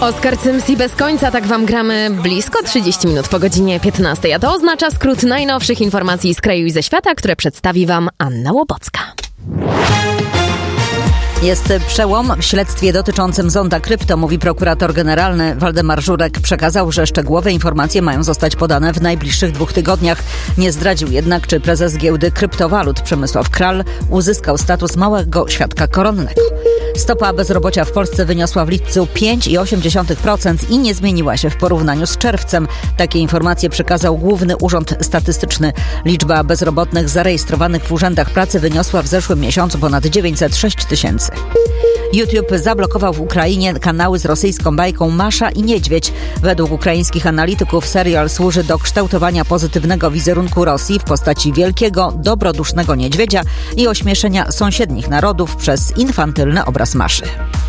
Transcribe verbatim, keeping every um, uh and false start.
Oskar Cymsi bez końca, tak wam gramy blisko trzydzieści minut po godzinie piętnastej, a to oznacza skrót najnowszych informacji z kraju i ze świata, które przedstawi wam Anna Łobocka. Jest przełom w śledztwie dotyczącym zonda krypto, mówi prokurator generalny. Waldemar Żurek przekazał, że szczegółowe informacje mają zostać podane w najbliższych dwóch tygodniach. Nie zdradził jednak, czy prezes giełdy kryptowalut Przemysław Kral uzyskał status małego świadka koronnego. Stopa bezrobocia w Polsce wyniosła w lipcu pięć przecinek osiem procent i nie zmieniła się w porównaniu z czerwcem. Takie informacje przekazał Główny Urząd Statystyczny. Liczba bezrobotnych zarejestrowanych w urzędach pracy wyniosła w zeszłym miesiącu ponad dziewięćset sześć tysięcy. YouTube zablokował w Ukrainie kanały z rosyjską bajką Masza i Niedźwiedź. Według ukraińskich analityków serial służy do kształtowania pozytywnego wizerunku Rosji w postaci wielkiego, dobrodusznego niedźwiedzia i ośmieszenia sąsiednich narodów przez infantylny obraz Maszy.